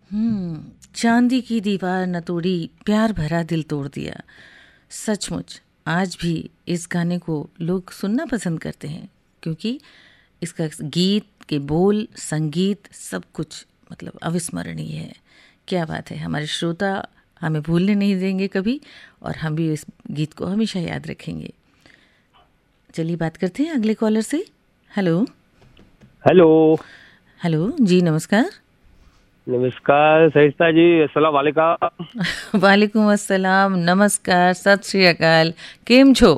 चांदी की दीवार न तोड़ी, प्यार भरा दिल तोड़ दिया। सचमुच आज भी इस गाने को लोग सुनना पसंद करते हैं, क्योंकि इसका गीत के बोल, संगीत, सब कुछ मतलब अविस्मरणीय है। क्या बात है, हमारे श्रोता हमें भूलने नहीं देंगे कभी, और हम भी इस गीत को हमेशा याद रखेंगे। चलिए बात करते हैं अगले कॉलर से। हेलो हेलो हेलो जी, नमस्कार। नमस्कार सरिता जी, अस्सलाम वालेकुम। वालेकुम अस्सलाम, नमस्कार, सत श्री अकाल, केम छो?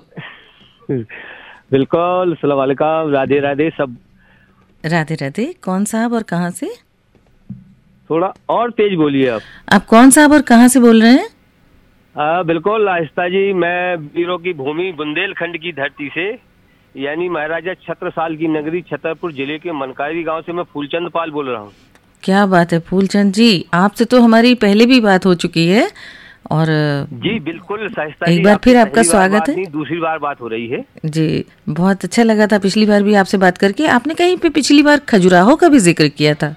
बिल्कुल, अस्सलाम वालेकुम, राधे राधे सब। राधे राधे। कौन साहब और कहाँ से? थोड़ा और तेज बोलिए आप कौन साहब और कहाँ से बोल रहे हैं? बिल्कुल आहिस्ता जी, मैं वीरों की भूमि बुंदेलखंड की धरती से, यानी महाराजा छत्रसाल की नगरी छतरपुर जिले के मनकारी गांव से मैं फूलचंद पाल बोल रहा हूँ। क्या बात है फूलचंद जी, आपसे तो हमारी पहले भी बात हो चुकी है। और जी बिल्कुल साहिस्ता एक जी, बार फिर आपका स्वागत है। दूसरी बार बात हो रही है जी, बहुत अच्छा लगा था पिछली बार भी आपसे बात करके। आपने कहीं पे पिछली बार खजुराहो का भी जिक्र किया था।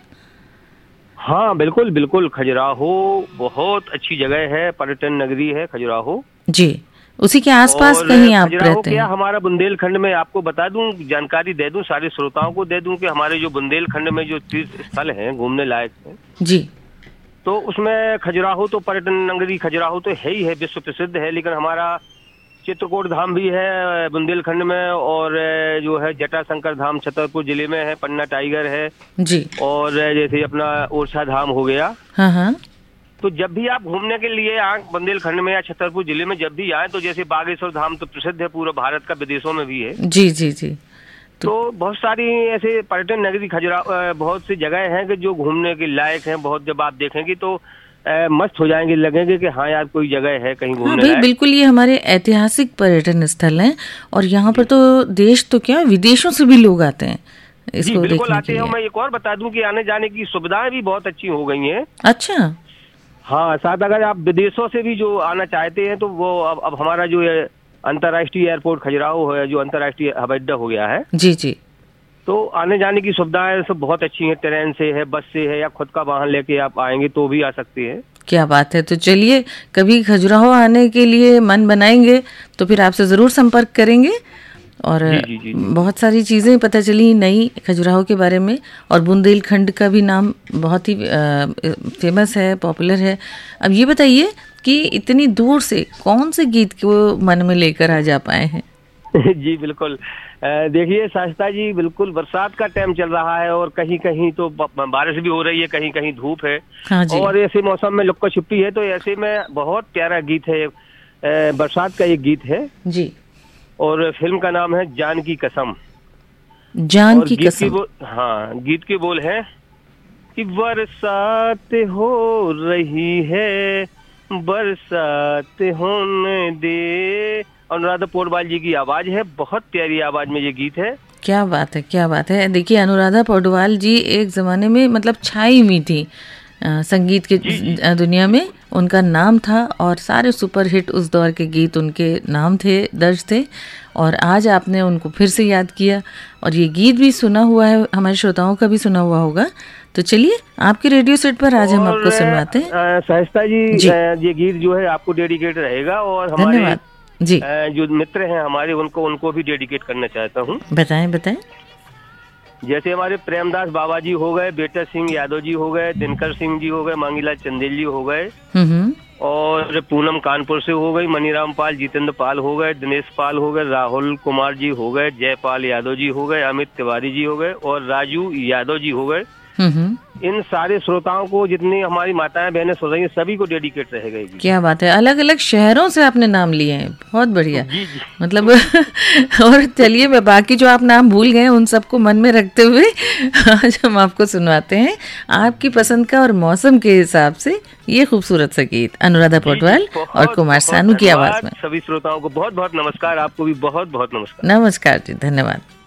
हाँ बिल्कुल बिल्कुल, खजुराहो बहुत अच्छी जगह है, पर्यटन नगरी है खजुराहो जी। उसी के आसपास कहीं आप रहते हैं? हमारा बुंदेलखंड में, आपको बता दूं, जानकारी दे दूं, सारे श्रोताओं को दे दूं कि हमारे जो बुंदेलखंड में जो तीर्थ स्थल हैं घूमने लायक हैं जी, तो उसमें खजुराहो तो पर्यटन नगरी खजुराहो तो है ही है, विश्व प्रसिद्ध है। लेकिन हमारा चित्रकूट धाम भी है बुंदेलखंड में, और जो है जटाशंकर धाम छतरपुर जिले में है, पन्ना टाइगर है जी, और जैसे अपना ओरछा धाम हो गया। हाँ हाँ। तो जब भी आप घूमने के लिए आए बुंदेलखंड में या छतरपुर जिले में जब भी आए, तो जैसे बागेश्वर धाम तो प्रसिद्ध है पूरा भारत का, विदेशों में भी है। जी जी जी। तो बहुत सारी ऐसे पर्यटन नगरी खजुराहो, बहुत सी जगह हैं कि जो घूमने के लायक हैं। बहुत जब आप देखेंगे तो मस्त हो जाएंगे, लगेंगे कि हाँ यार कोई जगह है कहीं घूमने लायक। बिल्कुल, ये हमारे ऐतिहासिक पर्यटन स्थल हैं, और यहाँ पर तो देश तो क्या विदेशों से भी लोग आते हैं इसको देखने के लिए। बिल्कुल आते हैं। मैं एक और बता दूं कि आने जाने की सुविधाएं भी बहुत अच्छी हो गई हैं। अच्छा। हाँ, साथ अगर आप विदेशों से भी जो आना चाहते हैं तो वो अब हमारा जो है अंतर्राष्ट्रीय एयरपोर्ट खजुराहो है, जो अंतर्राष्ट्रीय हवाई अड्डा हो गया है जी जी, तो आने जाने की सुविधाएं सब बहुत अच्छी हैं। ट्रेन से है, बस से है, या खुद का वाहन लेके आप आएंगे तो भी आ सकते हैं। क्या बात है। तो चलिए, कभी खजुराहो आने के लिए मन बनाएंगे तो फिर आपसे जरूर संपर्क करेंगे। और जी। बहुत सारी चीज़ें पता चली नई खजुराहो के बारे में, और बुंदेलखंड का भी नाम बहुत ही फेमस है, पॉपुलर है। अब ये बताइए कि इतनी दूर से कौन से गीत को मन में लेकर आ जा पाए हैं? जी बिल्कुल, देखिए शास्ता जी, बिल्कुल बरसात का टाइम चल रहा है और कहीं कहीं तो बारिश भी हो रही है, कहीं कहीं धूप है। हाँ जी। और ऐसे मौसम में लुक्का छुपी है, तो ऐसे में बहुत प्यारा गीत है, बरसात का एक गीत है जी, और फिल्म का नाम है जान की कसम। जान की कसम। हाँ, गीत के बोल है कि बरसात हो रही है, बरसात होने दे। अनुराधा पौडवाल जी की आवाज है, बहुत प्यारी आवाज में ये गीत है। क्या बात है, क्या बात है। देखिए, अनुराधा पौडवाल जी एक जमाने में मतलब छाई हुई थी संगीत के दुनिया में, उनका नाम था, और सारे सुपर हिट उस दौर के गीत उनके नाम थे, दर्ज थे। और आज आपने उनको फिर से याद किया, और ये गीत भी सुना हुआ है, हमारे श्रोताओं का भी सुना हुआ होगा। तो चलिए, आपके रेडियो सेट पर आज हम आपको सुनवाते हैं। शाइस्ता जी, ये गीत जो है आपको डेडिकेट रहेगा, और हमारे जी जो मित्र हैं हमारे, उनको भी डेडिकेट करना चाहता हूँ। बताएं बताएं। जैसे हमारे प्रेमदास बाबा जी हो गए, बेटा सिंह यादव जी हो गए, दिनकर सिंह जी हो गए, मांगीलाल चंदेल जी हो गए, और पूनम कानपुर से हो गई, मनीराम पाल, जितेंद्र पाल हो गए, दिनेश पाल हो गए, राहुल कुमार जी हो गए, जयपाल यादव जी हो गए, अमित तिवारी जी हो गए, और राजू यादव जी हो गए। इन सारे श्रोताओं को, जितनी हमारी माताएं बहनें सुन रही हैं, सभी को डेडिकेट रहेगा। क्या बात है, अलग अलग शहरों से आपने नाम लिए हैं, बहुत बढ़िया। जी। मतलब और चलिए, मैं बाकी जो आप नाम भूल गए उन सबको मन में रखते हुए आज हम आपको सुनवाते हैं आपकी पसंद का और मौसम के हिसाब से ये खूबसूरत सा गीत, अनुराधा पौडवाल और कुमार सानू की आवाज में। सभी श्रोताओं को बहुत बहुत नमस्कार, आपको भी बहुत बहुत नमस्कार। नमस्कार जी, धन्यवाद।